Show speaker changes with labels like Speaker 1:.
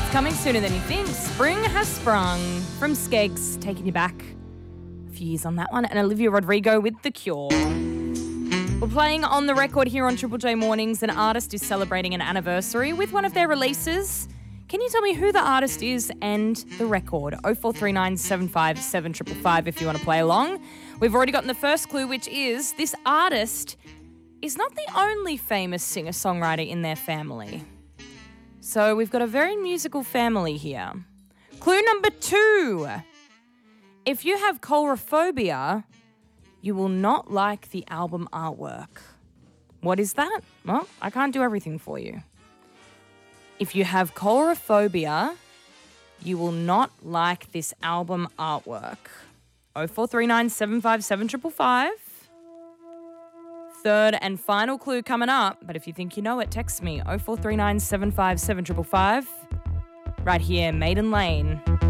Speaker 1: coming sooner than you think. Spring has sprung from Skeggs, taking you back a few years on that one. And Olivia Rodrigo with The Cure. We're playing On The Record here on Triple J Mornings. An artist is celebrating an anniversary with one of their releases. Can you tell me who the artist is and the record? 0439 757 555 if you want to play along. We've already gotten the first clue, which is this artist is not the only famous singer-songwriter in their family. So we've got a very musical family here. Clue number 2. If you have coulrophobia, you will not like the album artwork. What is that? Well, I can't do everything for you. If you have coulrophobia, you will not like this album artwork. 0439 757 555. Third and final clue coming up, but if you think you know it, text me 0439 757 555. Right here, Maiden Lane.